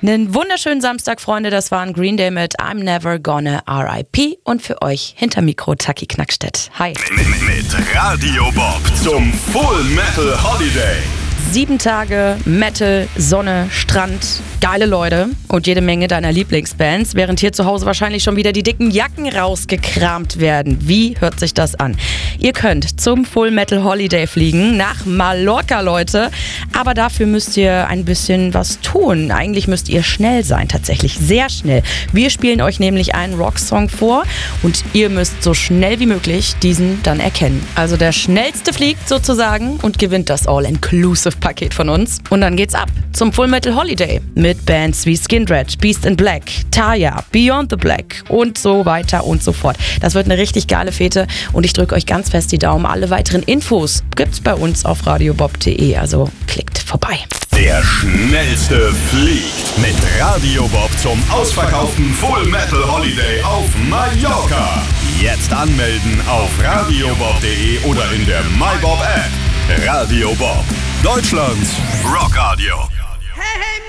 Einen wunderschönen Samstag, Freunde. Das waren Green Day mit I'm Never Gonna R.I.P. Und für euch hinter Mikro Taki Knackstedt. Hi. Mit Radio Bob zum Full Metal Holiday. 7 Tage Metal, Sonne, Strand, geile Leute und jede Menge deiner Lieblingsbands, während hier zu Hause wahrscheinlich schon wieder die dicken Jacken rausgekramt werden. Wie hört sich das an? Ihr könnt zum Full Metal Holiday fliegen, nach Mallorca, Leute, aber dafür müsst ihr ein bisschen was tun. Eigentlich müsst ihr schnell sein, tatsächlich sehr schnell. Wir spielen euch nämlich einen Rocksong vor und ihr müsst so schnell wie möglich diesen dann erkennen. Also der Schnellste fliegt sozusagen und gewinnt das All-Inclusive-Paket von uns. Und dann geht's ab zum Full Metal Holiday mit Bands wie Skindred, Beast in Black, Taya, Beyond the Black und so weiter und so fort. Das wird eine richtig geile Fete und ich drücke euch ganz fest die Daumen. Alle weiteren Infos gibt's bei uns auf radiobob.de, also klickt vorbei. Der Schnellste fliegt mit Radio Bob zum ausverkauften Full Metal Holiday auf Mallorca. Jetzt anmelden auf radiobob.de oder in der MyBob App. Radio Bob, Deutschlands Rockradio. Hey, hey,